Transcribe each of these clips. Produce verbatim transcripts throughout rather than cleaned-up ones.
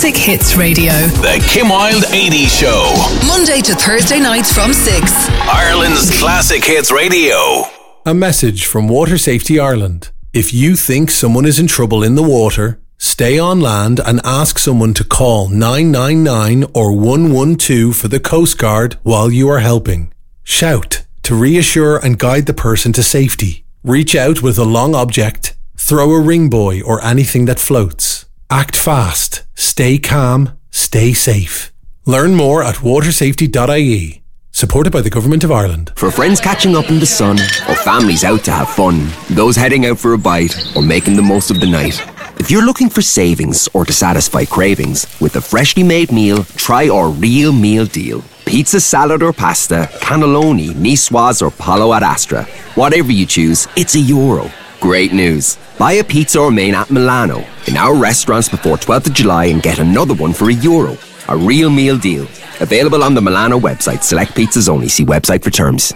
Classic Hits Radio. The Kim Wilde eighties Show. Monday to Thursday nights from six. Ireland's Classic Hits Radio. A message from Water Safety Ireland. If you think someone is in trouble in the water, stay on land and ask someone to call nine nine nine or one one two for the Coast Guard while you are helping. Shout to reassure and guide the person to safety. Reach out with a long object. Throw a ring buoy or anything that floats. Act fast. Stay calm. Stay safe. Learn more at water safety dot I E. Supported by the Government of Ireland. For friends catching up in the sun, or families out to have fun, those heading out for a bite, or making the most of the night. If you're looking for savings or to satisfy cravings, with a freshly made meal, try our Real Meal Deal. Pizza, salad or pasta, cannelloni, niçoise or palo ad astra. Whatever you choose, it's a euro. Great news. Buy a pizza or main at Milano in our restaurants before twelfth of July and get another one for a euro. A Real Meal Deal. Available on the Milano website. Select pizzas only. See website for terms.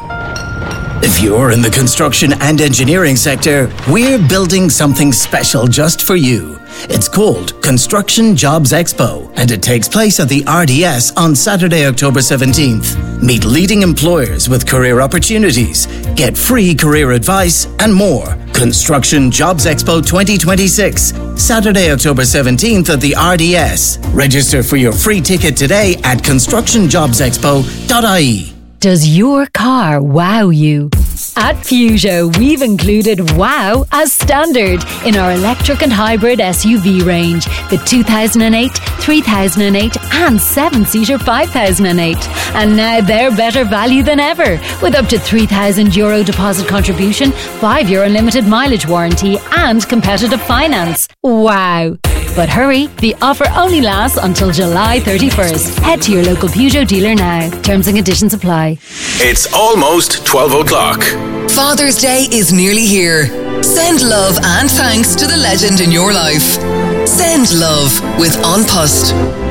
If you're in the construction and engineering sector, we're building something special just for you. It's called Construction Jobs Expo, and it takes place at the R D S on Saturday, October seventeenth. Meet leading employers with career opportunities, get free career advice, and more. Construction Jobs Expo twenty twenty-six, Saturday, October seventeenth at the R D S. Register for your free ticket today at construction jobs expo dot I E. Does your car wow you? At Peugeot, we've included wow as standard in our electric and hybrid S U V range. The two thousand eight, three thousand eight and seven-seater five thousand eight. And now they're better value than ever, with up to three thousand euro deposit contribution, five year unlimited mileage warranty and competitive finance. Wow! But hurry, the offer only lasts until July thirty-first. Head to your local Peugeot dealer now. Terms and conditions apply. It's almost twelve o'clock. Father's Day is nearly here. Send love and thanks to the legend in your life. Send love with An Post.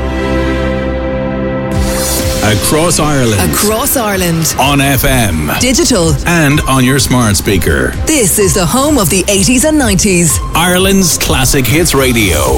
Across Ireland. Across Ireland. On F M. Digital. And on your smart speaker. This is the home of the eighties and nineties. Ireland's Classic Hits Radio.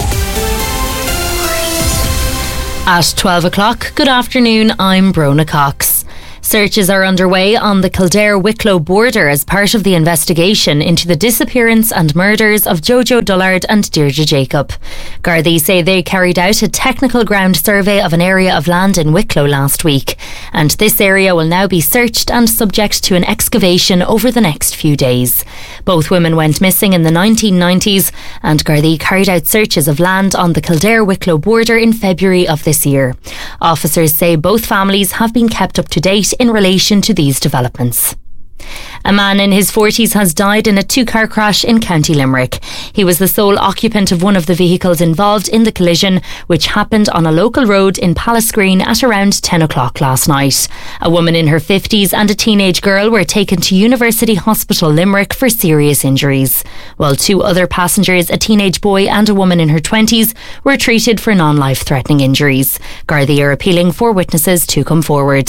At twelve o'clock, good afternoon, I'm Brona Cox. Searches are underway on the Kildare-Wicklow border as part of the investigation into the disappearance and murders of Jojo Dullard and Deirdre Jacob. Gardaí say they carried out a technical ground survey of an area of land in Wicklow last week, and this area will now be searched and subject to an excavation over the next few days. Both women went missing in the nineteen nineties, and Gardaí carried out searches of land on the Kildare-Wicklow border in February of this year. Officers say both families have been kept up to date in relation to these developments. A man in his forties has died in a two-car crash in County Limerick. He was the sole occupant of one of the vehicles involved in the collision, which happened on a local road in Pallasgreen at around ten o'clock last night. A woman in her fifties and a teenage girl were taken to University Hospital Limerick for serious injuries, while two other passengers, a teenage boy and a woman in her twenties, were treated for non-life-threatening injuries. Gardaí are appealing for witnesses to come forward.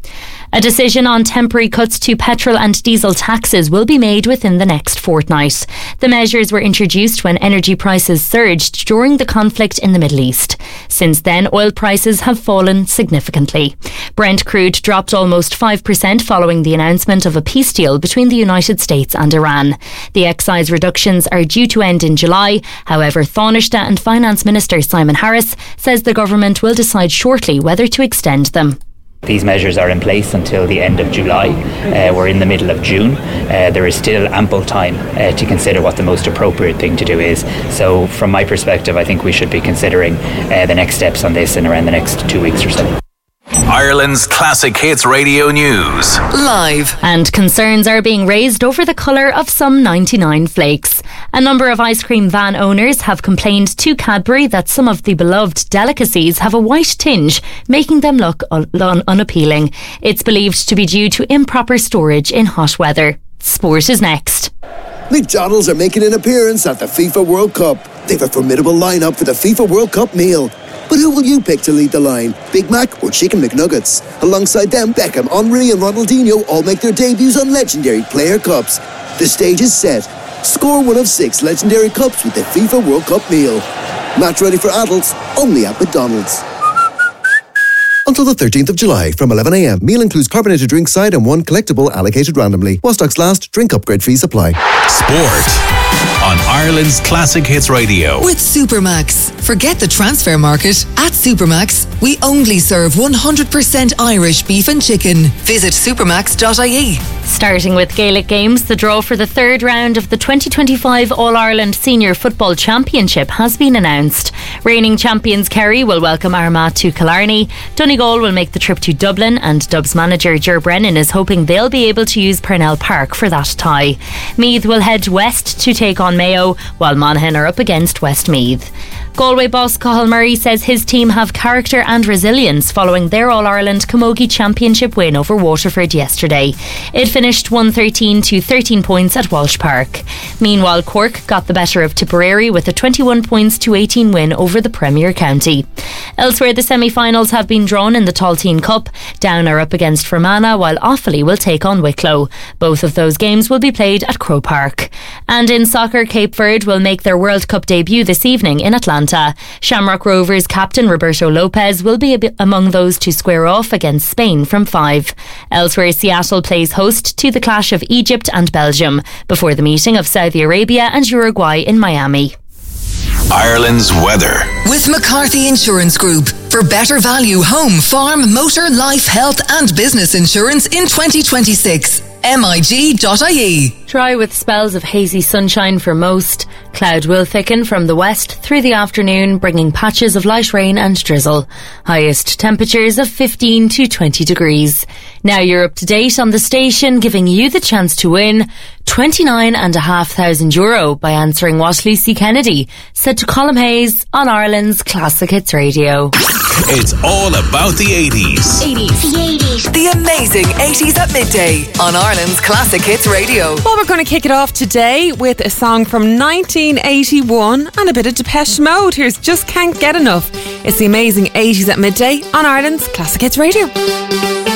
A decision on temporary cuts to petrol and diesel taxes will be made within the next fortnight. The measures were introduced when energy prices surged during the conflict in the Middle East. Since then, oil prices have fallen significantly. Brent crude dropped almost five percent following the announcement of a peace deal between the United States and Iran. The excise reductions are due to end in July. However, Taoiseach and Finance Minister Simon Harris says the government will decide shortly whether to extend them. These measures are in place until the end of July. Uh, we're in the middle of June. Uh, there is still ample time uh, to consider what the most appropriate thing to do is. So from my perspective, I think we should be considering uh, the next steps on this in around the next two weeks or so. Ireland's Classic Hits Radio News. Live. And concerns are being raised over the colour of some ninety-nine flakes. A number of ice cream van owners have complained to Cadbury that some of the beloved delicacies have a white tinge, making them look un- un- unappealing. It's believed to be due to improper storage in hot weather. Sport is next. McDonald's are making an appearance at the FIFA World Cup. They've a formidable lineup for the FIFA World Cup meal. But who will you pick to lead the line? Big Mac or Chicken McNuggets? Alongside them, Beckham, Henry and Ronaldinho all make their debuts on legendary player cups. The stage is set. Score one of six legendary cups with the FIFA World Cup meal. Match ready for adults, only at McDonald's. Until the thirteenth of July from eleven a m. Meal includes carbonated drink side and one collectible allocated randomly. While stocks last, drink upgrade fees apply. Sport on Ireland's Classic Hits Radio. With Supermax. Forget the transfer market. At Supermax, we only serve one hundred percent Irish beef and chicken. Visit supermax dot I E. Starting with Gaelic games, the draw for the third round of the twenty twenty-five All-Ireland Senior Football Championship has been announced. Reigning champions Kerry will welcome Armagh to Killarney. Donegal will make the trip to Dublin, and Dubs manager Ger Brennan is hoping they'll be able to use Purnell Park for that tie. Meath will head west to take on Mayo, while Monaghan are up against Westmeath. Galway boss Cathal Murray says his team have character and resilience following their All-Ireland Camogie Championship win over Waterford yesterday. It finished one thirteen to thirteen points at Walsh Park. Meanwhile, Cork got the better of Tipperary with a twenty-one points to eighteen win over the Premier County. Elsewhere, the semi-finals have been drawn in the Talteen Cup. Down are up against Fermanagh, while Offaly will take on Wicklow. Both of those games will be played at Croke Park. And in soccer, Cape Verde will make their World Cup debut this evening in Atlanta. Shamrock Rovers captain Roberto Lopez will be among those to square off against Spain from five. Elsewhere, Seattle plays host to the clash of Egypt and Belgium before the meeting of Saudi Arabia and Uruguay in Miami. Ireland's weather. With McCarthy Insurance Group. For better value home, farm, motor, life, health and business insurance in twenty twenty-six. M I G dot I E. Dry with spells of hazy sunshine for most. Cloud will thicken from the west through the afternoon, bringing patches of light rain and drizzle. Highest temperatures of fifteen to twenty degrees. Now you're up to date on the station, giving you the chance to win twenty-nine and a half thousand euro by answering what Lucy Kennedy said to Colm Hayes on Ireland's Classic Hits Radio. It's all about the eighties. eighties. The eighties. The amazing eighties at midday on Ireland's Classic Hits Radio. Well, we're going to kick it off today with a song from nineteen eighty-one and a bit of Depeche Mode. Here's Just Can't Get Enough. It's the amazing eighties at midday on Ireland's Classic Hits Radio.